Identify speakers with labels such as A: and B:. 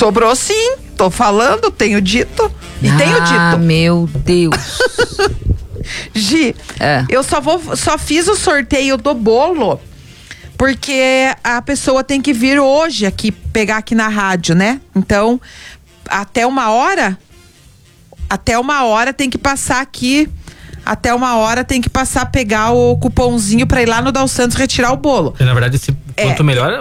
A: Sobrou sim, tô falando, tenho dito. E tenho dito.
B: Ah, meu Deus.
A: Gi, eu só fiz o sorteio do bolo porque a pessoa tem que vir hoje aqui, pegar aqui na rádio, né? Então, até uma hora tem que passar aqui. Até uma hora tem que passar, pegar o cupomzinho pra ir lá no Dal Santos retirar o bolo.
C: E, na verdade, quanto melhor